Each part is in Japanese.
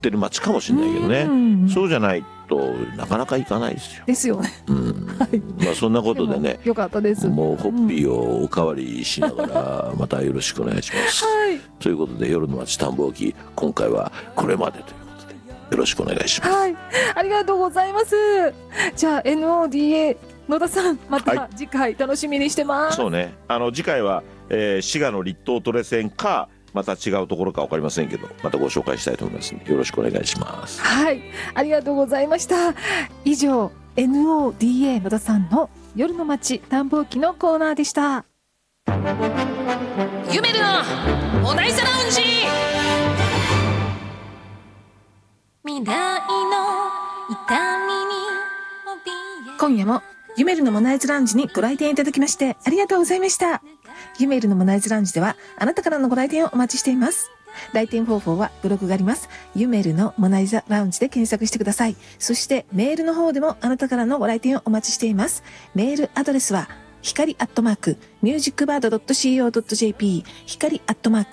ってる街かもしれないけどね、そうじゃないとなかなか行かないですよ。 ですよね。 まあそんなことでね、 よかったです。 もうホッピーをおかわりしながらまたよろしくお願いします。ということで夜の街探訪記、今回はこれまでということでよろしくお願いします。 ありがとうございます。じゃあ NODA 野田さん、また次回楽しみにしてます。 そうね、次回は、滋賀の立東トレセンかまた違うところか分かりませんけど、またご紹介したいと思いますのでよろしくお願いします。 ありがとうございました。以上 NODA 野田さんの夜の街探訪記のコーナーでした。 ゆめるのおないざラウンジ。未来の痛みに今夜もゆめるのモナイズラウンジにご来店いただきましてありがとうございました。ゆめるのモナイズラウンジではあなたからのご来店をお待ちしています。来店方法はブログがあります。ゆめるのモナイザラウンジで検索してください。そしてメールの方でもあなたからのご来店をお待ちしています。メールアドレスは光@musicbird.co.jp 光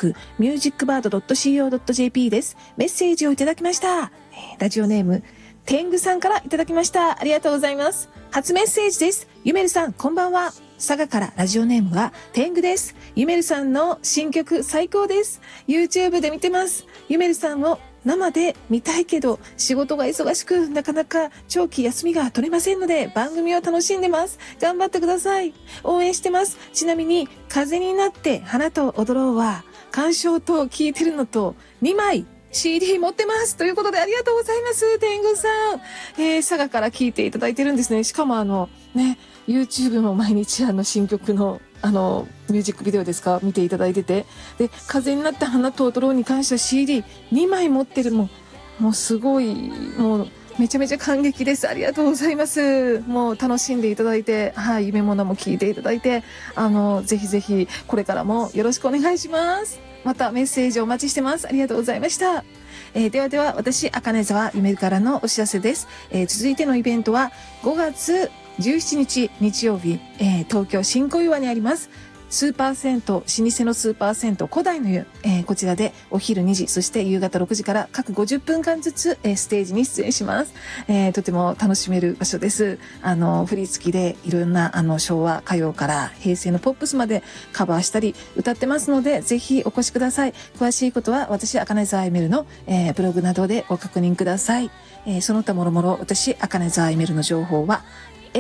@musicbird.co.jp です。メッセージをいただきました。ラジオネーム天狗さんからいただきました。ありがとうございます。初メッセージです。ゆめるさんこんばんは。佐賀からラジオネームは天狗です。ゆめるさんの新曲最高です。 YouTube で見てます。ゆめるさんを生で見たいけど仕事が忙しくなかなか長期休みが取れませんので番組を楽しんでます。頑張ってください。応援してます。ちなみに風になって花と踊ろうは鑑賞と聞いてるのと2枚CD 持ってますということでありがとうございます。天狗さん、佐賀から聞いていただいてるんですね。しかもYouTube も毎日新曲のミュージックビデオですか見ていただいてて、で風になった花と踊ろうに関しては CD2 枚持ってる。もうすごい、もうめちゃめちゃ感激です。ありがとうございます。もう楽しんでいただいて、夢物も聞いていただいて、ぜひぜひこれからもよろしくお願いします。またメッセージお待ちしてます。ありがとうございました。では私茜沢ゆめるからのお知らせです。続いてのイベントは5月17日日曜日、東京新小岩にありますスーパー銭湯、老舗のスーパー銭湯古代の湯、こちらでお昼2時そして夕方6時から各50分間ずつ、ステージに出演します。とても楽しめる場所です。振り付きでいろんな昭和歌謡から平成のポップスまでカバーしたり歌ってますのでぜひお越しください。詳しいことは私茜沢ゆめるの、ブログなどでご確認ください。その他もろもろ私茜沢ゆめるの情報は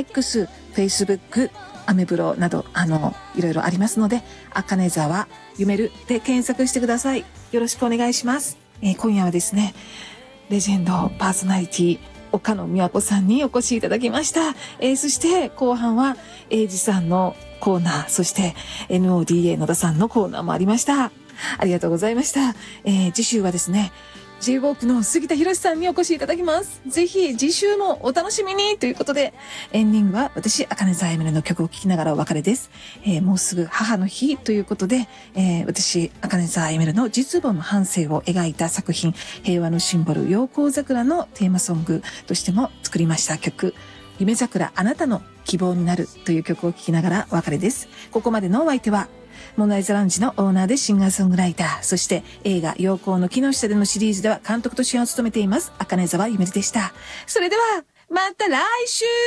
X、Facebook、アメブロなどいろいろありますので茜沢ゆめるで検索してください。よろしくお願いします。今夜はですねレジェンドパーソナリティ岡野美和子さんにお越しいただきました。そして後半は英二さんのコーナーそして NODA 野田さんのコーナーもありました。ありがとうございました。次週はですねJ-WALK の杉田博さんにお越しいただきます。ぜひ次週もお楽しみにということでエンディングは私茜沢ゆめるの曲を聴きながらお別れです。もうすぐ母の日ということで、私茜沢ゆめるの実母の半生を描いた作品平和のシンボル陽光桜のテーマソングとしても作りました曲夢桜あなたの希望になるという曲を聴きながらお別れです。ここまでのお相手はモナイザラウンジのオーナーでシンガーソングライターそして映画陽光の木の下でのシリーズでは監督と主演を務めています茜沢ゆめるでした。それではまた来週。